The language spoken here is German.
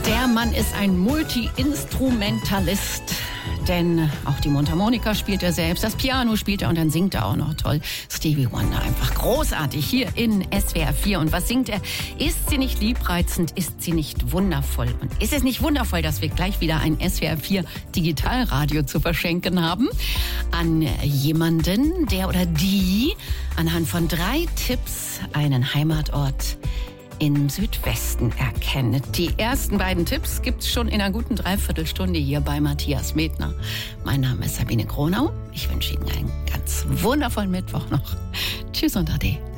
Der Mann ist ein Multi-Instrumentalist. Denn auch die Mundharmonika spielt er selbst, das Piano spielt er und dann singt er auch noch toll. Stevie Wonder, einfach großartig hier in SWR 4. Und was singt er? Ist sie nicht liebreizend? Ist sie nicht wundervoll? Und ist es nicht wundervoll, dass wir gleich wieder ein SWR 4 Digitalradio zu verschenken haben? An jemanden, der oder die anhand von 3 Tipps einen Heimatort im Südwesten erkennt. Die ersten beiden Tipps gibt's schon in einer guten Dreiviertelstunde hier bei Matthias Medner. Mein Name ist Sabine Gronau. Ich wünsche Ihnen einen ganz wundervollen Mittwoch noch. Tschüss und Ade.